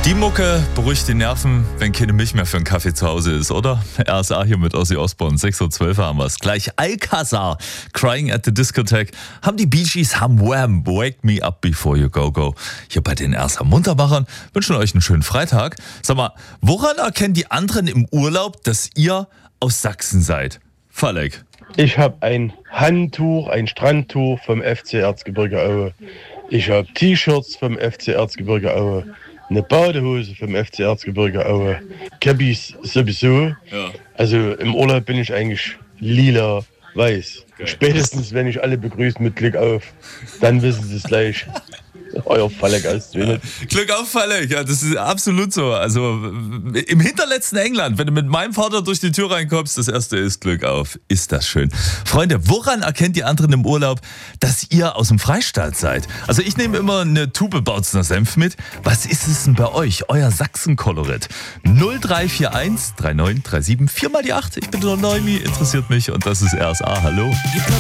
Die Mucke beruhigt die Nerven, wenn keine Milch mehr für einen Kaffee zu Hause ist, oder? RSA hier mit Ozzy Osbourne, 6:12 Uhr haben wir es. Gleich Alcazar, Crying at the Discotheque, haben die Bee Gees, haben Wham, Wake Me Up Before You Go Go. Hier bei den RSA Muntermachern, wünschen euch einen schönen Freitag. Sag mal, woran erkennen die anderen im Urlaub, dass ihr aus Sachsen seid? Falek. Ich habe ein Handtuch, ein Strandtuch vom FC Erzgebirge Aue. Ich habe T-Shirts vom FC Erzgebirge Aue. Eine Badehose vom FC Erzgebirge Aue. Cabbies sowieso. Ja. Also im Urlaub bin ich eigentlich lila, weiß. Geil. Spätestens, wenn ich alle begrüße mit Glück auf, dann wissen sie es gleich. Euer Falek aus Zwinnet. Glück auf, Falek. Ja, das ist absolut so. Also im hinterletzten England, wenn du mit meinem Vater durch die Tür reinkommst, das erste ist Glück auf. Ist das schön. Freunde, woran erkennt die anderen im Urlaub, dass ihr aus dem Freistaat seid? Also ich nehme immer eine Tube Bautzner Senf mit. Was ist es denn bei euch? Euer Sachsen-Kolorit. 0341 3937 4 mal die 8. Ich bin der Neumi, interessiert mich und das ist RSA. Hallo.